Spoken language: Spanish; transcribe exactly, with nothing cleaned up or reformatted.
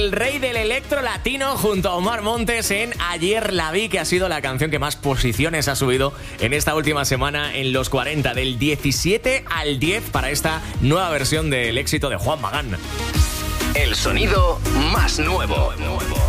el rey del electro latino junto a Omar Montes en Ayer la vi, que ha sido la canción que más posiciones ha subido en esta última semana en los cuarenta, del diecisiete al diez para esta nueva versión del éxito de Juan Magán. El sonido más nuevo.